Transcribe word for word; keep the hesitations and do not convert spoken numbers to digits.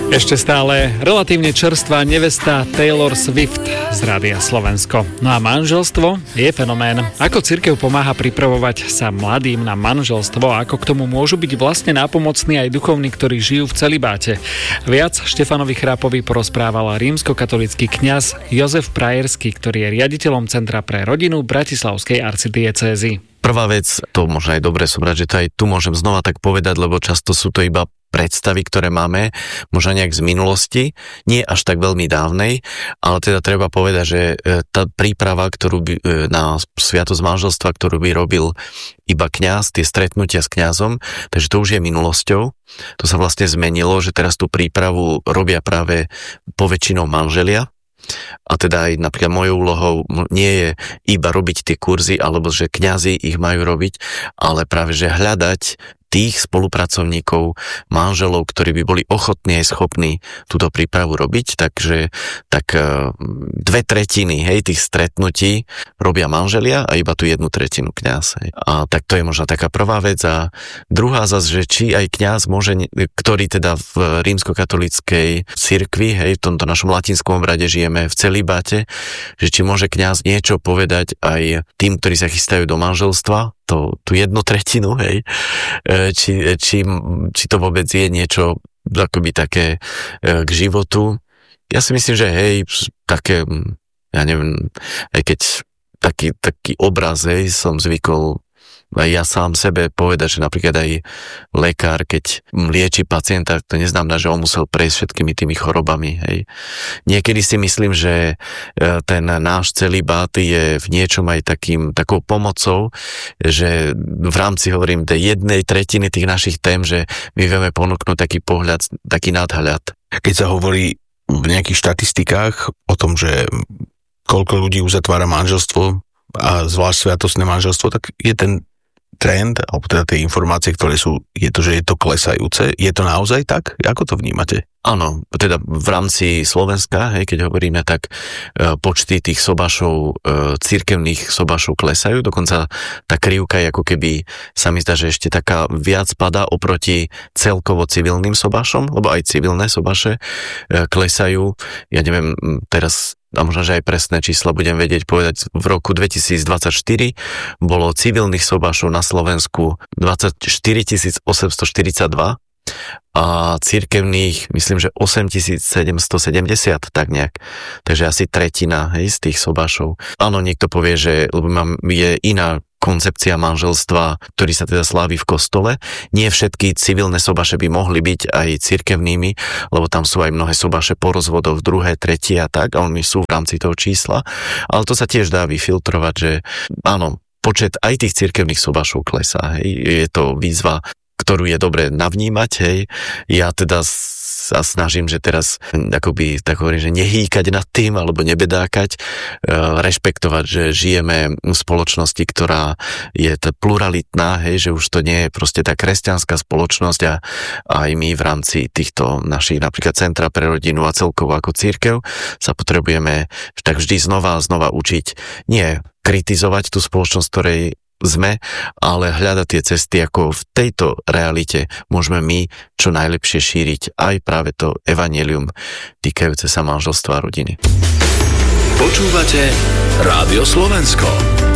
Ešte stále relatívne čerstvá nevesta Taylor Swift z Rádia Slovensko. No a manželstvo je fenomén. Ako cirkev pomáha pripravovať sa mladým na manželstvo a ako k tomu môžu byť vlastne nápomocní aj duchovní, ktorí žijú v celibáte. Viac Štefanovi Chrápovi porozprával rímskokatolícky kňaz Jozef Prajerský, ktorý je riaditeľom Centra pre rodinu Bratislavskej arcidiecézy. Prvá vec, to možno aj dobre sobrať, že to aj tu môžem znova tak povedať, lebo často sú to iba predstavy, ktoré máme, možno nejak z minulosti, nie až tak veľmi dávnej, ale teda treba povedať, že tá príprava, ktorú by, na sviatosť manželstva, ktorú by robil iba kňaz, tie stretnutia s kňazom, takže to už je minulosťou. To sa vlastne zmenilo, že teraz tú prípravu robia práve poväčšinou manželia. A teda aj napríklad mojou úlohou nie je iba robiť tie kurzy, alebo že kňazi ich majú robiť, ale práve že hľadať tých spolupracovníkov, manželov, ktorí by boli ochotní aj schopní túto prípravu robiť, takže tak dve tretiny, hej, tých stretnutí robia manželia a iba tú jednu tretinu kňaz. Hej. A tak to je možno taká prvá vec. A druhá zase, že či aj kňaz môže, ktorý teda v rímskokatolíckej cirkvi, hej, v tomto našom latinskom obrade žijeme v celibáte, že či môže kňaz niečo povedať aj tým, ktorí sa chystajú do manželstva, to, tú jednu tretinu, hej, či, či, či to vôbec je niečo akoby také k životu. Ja si myslím, že hej, také, ja neviem, aj keď taký, taký obraz, hej, som zvykol aj ja sám sebe povedať, že napríklad aj lekár, keď lieči pacienta, to neznamená, že on musel prejsť všetkými tými chorobami. Hej. Niekedy si myslím, že ten náš celibát je v niečom aj takým, takou pomocou, že v rámci, hovorím, tej jednej tretiny tých našich tém, že my vieme ponúknuť taký pohľad, taký nadhľad. Keď sa hovorí v nejakých štatistikách o tom, že koľko ľudí uzatvára manželstvo a zvlášť sviatostné manželstvo, tak je ten trend, alebo teda tie informácie, ktoré sú, je to, že je to klesajúce. Je to naozaj tak? Ako to vnímate? Áno, teda v rámci Slovenska, hej, keď hovoríme, tak e, počty tých sobašov, e, cirkevných sobašov klesajú, dokonca tá krivka je ako keby, sa mi zdá, že ešte taká viac padá oproti celkovo civilným sobašom, lebo aj civilné sobaše e, klesajú. Ja neviem, teraz a možno, že aj presné čísla budem vedieť povedať, v roku dvetisícdvadsaťštyri bolo civilných sobášov na Slovensku dvadsaťštyri tisíc osemstoštyridsaťdva a cirkevných, myslím, že osemtisíc sedemstosedemdesiat, tak nejak. Takže asi tretina, hej, z tých sobášov. Áno, niekto povie, že lebo mám, je iná koncepcia manželstva, ktorý sa teda slávi v kostole. Nie všetky civilné sobaše by mohli byť aj cirkevnými, lebo tam sú aj mnohé sobaše po rozvodoch, druhé, tretie a tak, a oni sú v rámci toho čísla. Ale to sa tiež dá vyfiltrovať, že áno, počet aj tých cirkevných sobašov klesá. Hej. Je to výzva, ktorú je dobre navnímať, hej. Ja teda sa snažím, že teraz akoby tak hovorím, že nehýkať nad tým, alebo nebedákať, e, rešpektovať, že žijeme v spoločnosti, ktorá je pluralitná, hej, že už to nie je proste tá kresťanská spoločnosť a aj my v rámci týchto našich napríklad Centra pre rodinu a celkovo ako cirkev sa potrebujeme tak vždy znova a znova učiť, nie kritizovať tú spoločnosť, ktorej sme, ale hľadať tie cesty, ako v tejto realite môžeme my čo najlepšie šíriť aj práve to evanjelium týkajúce sa manželstva a rodiny. Počúvate Rádio Slovensko.